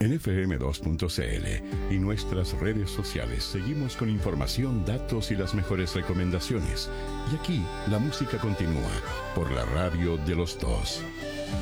En FM2.cl y nuestras redes sociales seguimos con información, datos y las mejores recomendaciones. Y aquí la música continúa por la radio de los dos.